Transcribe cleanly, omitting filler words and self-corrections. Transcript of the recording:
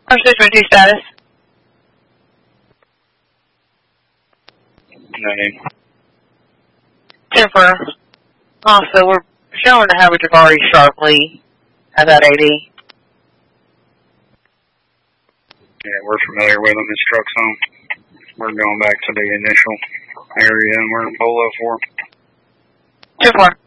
Constituency status. Name. 10 for also, we're showing to have a Jabari sharply at that 80. Yeah, we're familiar with them. His truck's home. We're going back to the initial area and we're in Polo for. 2-4.